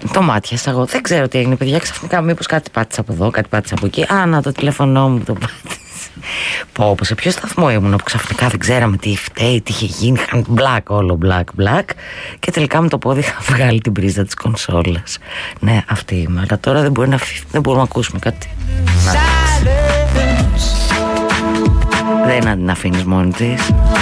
Το μάτιασα εγώ. Δεν ξέρω τι έγινε, παιδιά. Ξαφνικά, μήπως κάτι πάτησα από εδώ, κάτι πάτησα από εκεί. Α, να το τηλέφωνό μου το πάτησε. Πω, σε ποιο σταθμό ήμουν που ξαφνικά δεν ξέραμε τι φταίει, τι είχε γίνει. Είχαν black, όλο black. Και τελικά με το πόδι είχα βγάλει την πρίζα της κονσόλας. Ναι, αυτή είμαι. Αλλά τώρα δεν μπορούμε να ακούσουμε κάτι. Δεν να την αφήνεις μόνη της.